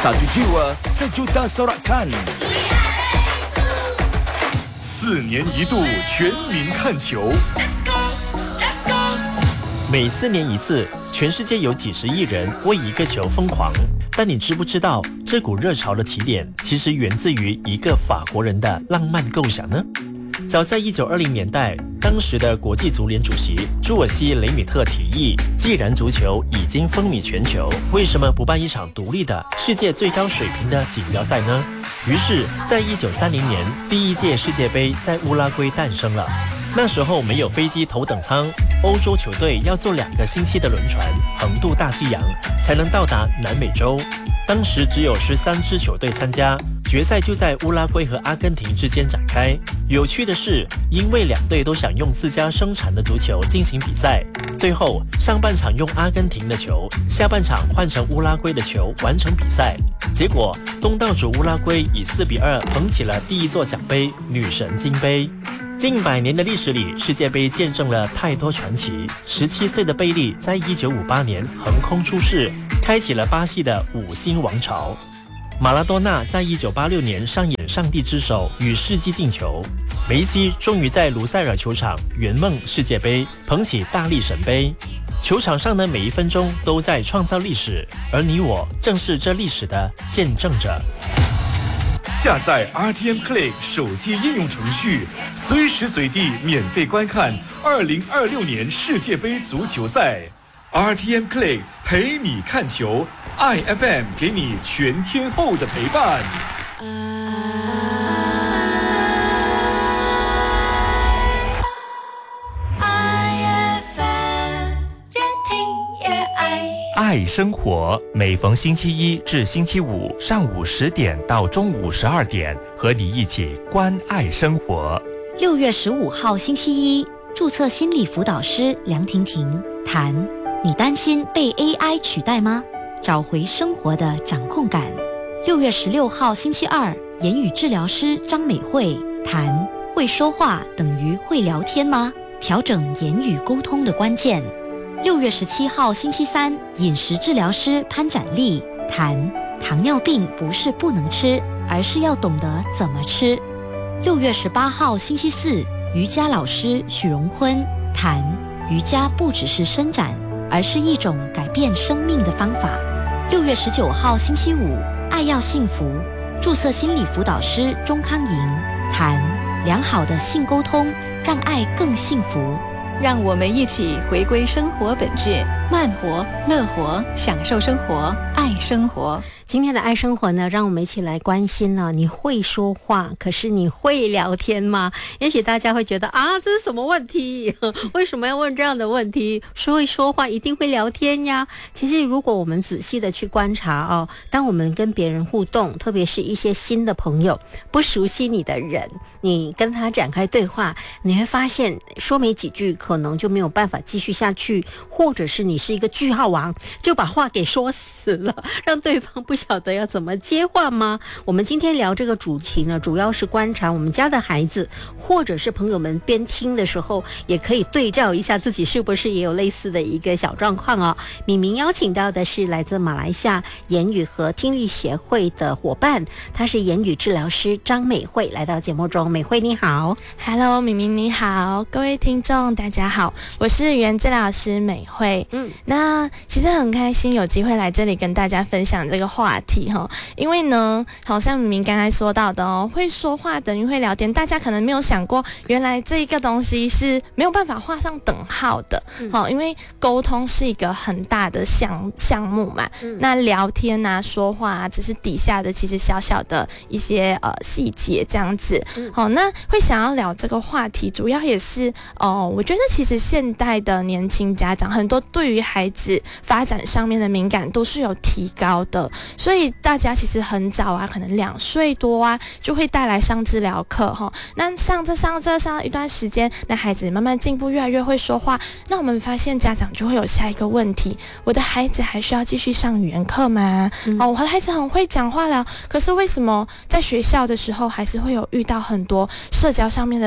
Satu jiwa, sejuta sorakan. 4年一度全民看球。 每4年一次，全世界有几十亿人为一个球疯狂。但你知不知道，这股热潮的起点其实源自于一个法国人的浪漫构想呢？早在1920年代，当时的国际足联主席朱尔西·雷米特提议，既然足球已经风靡全球，为什么不办一场独立的世界最高水平的锦标赛呢？于是，在1930年，第1届世界杯在乌拉圭诞生了。那时候没有飞机头等舱，欧洲球队要坐2个星期的轮船横渡大西洋，才能到达南美洲。当时只有13支球队参加，决赛就在乌拉圭和阿根廷之间展开。有趣的是，因为2队都想用自家生产的足球进行比赛，最后上半场用阿根廷的球，下半场换成乌拉圭的球完成比赛。结果东道主乌拉圭以4-2捧起了第1座奖杯——女神金杯。近100年的历史里，世界杯见证了太多传奇。17岁的贝利在1958年横空出世，开启了巴西的5星王朝。马拉多纳在1986年上演上帝之手与世纪进球。梅西终于在卢塞尔球场圆梦世界杯，捧起大力神杯。球场上的每一分钟都在创造历史，而你我正是这历史的见证者。 下载 RTM Click 手机应用程序，随时随地免费观看2026年世界杯足球赛。RTM Click 陪你看球，IFM 给你全天候的陪伴。 爱生活，每逢星期1至星期5上午10点到中午12点，和你一起关爱生活。 6月15号星期1，注册心理辅导师梁婷婷谈：你担心被 AI 取代吗？找回生活的掌控感。6月16号星期2，言语治疗师张美惠谈：会说话等于会聊天吗？调整言语沟通的关键。6月17号星期3，饮食治疗师潘展丽谈：糖尿病不是不能吃，而是要懂得怎么吃。6月18号星期4，瑜伽老师许荣坤谈：瑜伽不只是伸展，而是一种改变生命的方法。6月19号星期5，爱要幸福，注册心理辅导师钟康莹谈：良好的性沟通让爱更幸福。 让我们一起回归生活本质，慢活、乐活，享受生活，爱生活。 今天的爱生活呢，让我们一起来关心了。你会说话，可是你会聊天吗？也许大家会觉得啊，这是什么问题？为什么要问这样的问题？会说话一定会聊天呀。其实如果我们仔细的去观察哦，当我们跟别人互动，特别是一些新的朋友，不熟悉你的人，你跟他展开对话，你会发现说没几句可能就没有办法继续下去，或者是你是一个句号王，就把话给说死了，让对方不晓得要怎么接话吗？我们今天聊这个主题呢，主要是观察我们家的孩子，或者是朋友们边听的时候，也可以对照一下自己是不是也有类似的一个小状况哦。敏明邀请到的是来自马来西亚言语和听力协会的伙伴，她是言语治疗师张美惠，来到节目中。美惠你好。 Hello， 敏明你好，各位听众大家好，我是语言治疗师美惠。那其实很开心有机会来这里跟大家分享这个话题哈，因为呢，好像明明刚才说到的哦，会说话等于会聊天，大家可能没有想过，原来这一个东西是没有办法画上等号的。因为沟通是一个很大的项目嘛，那聊天啊、说话啊，只是底下的其实小小的一些细节这样子。那会想要聊这个话题，主要也是我觉得其实现代的年轻家长很多对于孩子发展上面的敏感度是有提高的，所以大家其实很早啊，可能2岁多啊，就会带来上治疗课哈。那上一段时间，那孩子慢慢进步，越来越会说话。那我们发现家长就会有下一个问题：我的孩子还需要继续上语言课吗？我的孩子很会讲话了，可是为什么在学校的时候还是会有遇到很多社交上面的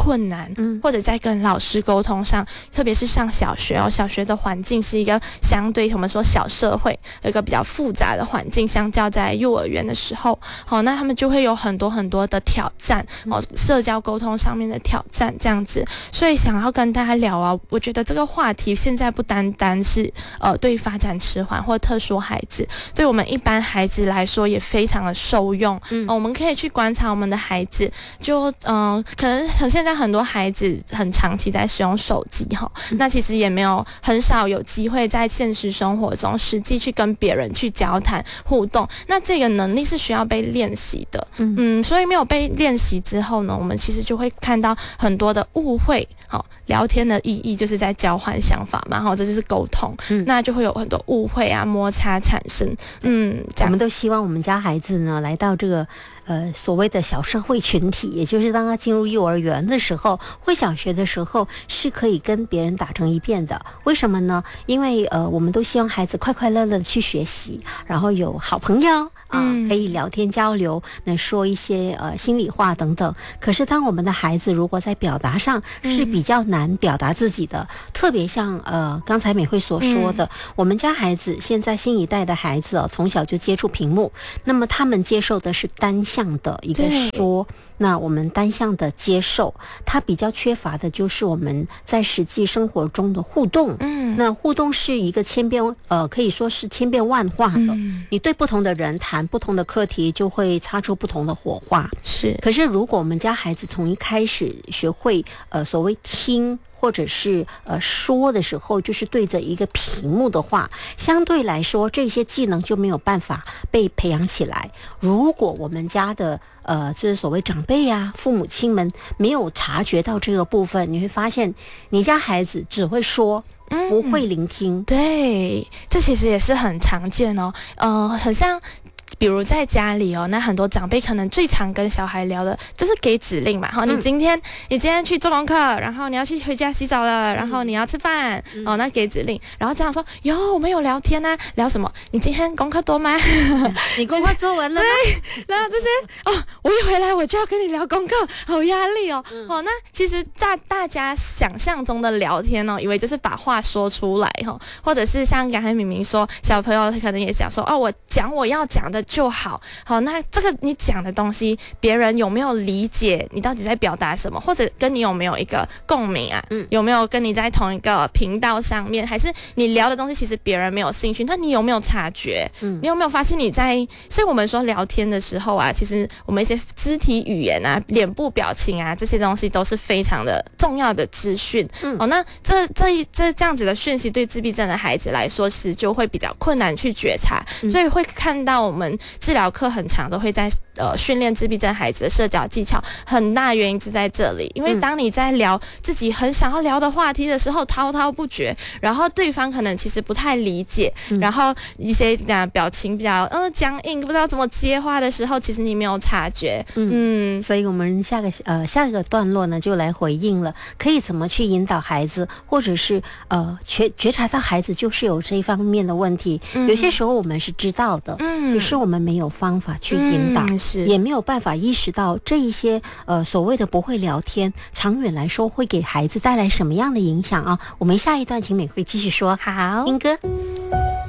困难，或者在跟老师沟通上，特别是上小学小学的环境是一个相对我们说小社会有一个比较复杂的环境，相较在幼儿园的时候，那他们就会有很多很多的挑战，社交沟通上面的挑战这样子。所以想要跟大家聊啊，我觉得这个话题现在不单单是对发展迟缓或特殊孩子，对我们一般孩子来说也非常的受用。我们可以去观察我们的孩子，就可能现在很多孩子很长期在使用手机那其实也没有很少有机会在现实生活中实际去跟别人去交谈互动，那这个能力是需要被练习的。所以没有被练习之后呢，我们其实就会看到很多的误会。聊天的意义就是在交换想法嘛，这就是沟通，那就会有很多误会啊、摩擦产生。 我们都希望我们家孩子呢来到这个所谓的小社会群体，也就是当他进入幼儿园的时候或小学的时候，是可以跟别人打成一片的。为什么呢？因为我们都希望孩子快快乐乐的去学习，然后有好朋友可以聊天交流，能说一些心里话等等。可是当我们的孩子如果在表达上是比较难表达自己的，特别像刚才美惠所说的，我们家孩子现在新一代的孩子从小就接触屏幕，那么他们接受的是单向的一个说，那我们单向的接受，他比较缺乏的就是我们在实际生活中的互动。那互动是一个可以说是千变万化的。你对不同的人谈不同的课题，就会擦出不同的火花。可是如果我们家孩子从一开始学会所谓听或者是说的时候，就是对着一个屏幕的话，相对来说这些技能就没有办法被培养起来。如果我们家的就是所谓长辈啊、父母亲们没有察觉到这个部分，你会发现你家孩子只会说，不会聆听。 对，这其实也是很常见很像比如在家里那很多长辈可能最常跟小孩聊的就是给指令嘛。你今天去做功课，然后你要去回家洗澡了，然后你要吃饭那给指令。然后这样说，我们有聊天啊，聊什么？你今天功课多吗？ 你功课做完了吗？ 对，然后这些我一回来我就要跟你聊功课，好压力那其实在大家想象中的聊天以为就是把话说出来或者是像刚才明明说，小朋友可能也想说我讲我要讲的就好，那这个你讲的东西，别人有没有理解你到底在表达什么，或者跟你有没有一个共鸣啊？有没有跟你在同一个频道上面，还是你聊的东西其实别人没有兴趣？那你有没有察觉？你有没有发现你在？所以我们说聊天的时候啊，其实我们一些肢体语言啊、脸部表情啊这些东西都是非常的重要的资讯。那这样子的讯息对自闭症的孩子来说，其实就会比较困难去觉察，所以会看到我们治疗课很长都会在训练自闭症孩子的社交技巧，很大原因就在这里。因为当你在聊自己很想要聊的话题的时候，滔滔不绝，然后对方可能其实不太理解，然后一些表情比较僵硬，不知道怎么接话的时候，其实你没有察觉。 所以我们下一个段落呢，就来回应了，可以怎么去引导孩子，或者是觉察到孩子就是有这一方面的问题。有些时候我们是知道的，只是我们没有方法去引导，也没有办法意识到这一些所谓的不会聊天，长远来说会给孩子带来什么样的影响啊？我们下一段请美惠继续说。 好， 英哥。